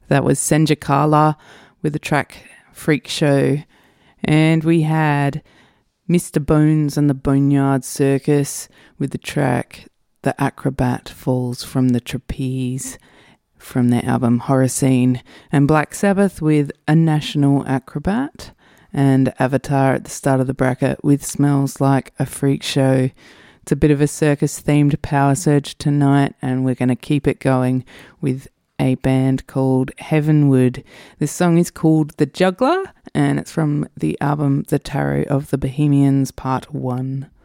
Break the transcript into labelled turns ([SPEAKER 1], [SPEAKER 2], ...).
[SPEAKER 1] That was Senjakala with the track Freak Show. And we had Mr. Bones and the Boneyard Circus with the track The Acrobat Falls from the Trapeze from their album Horror Scene. And Black Sabbath with A National Acrobat. And Avatar at the start of the bracket with Smells Like a Freak Show. It's a bit of a circus-themed power surge tonight, and we're going to keep it going with a band called Heavenwood. This song is called The Juggler, and it's from the album The Tarot of the Bohemians Part 1.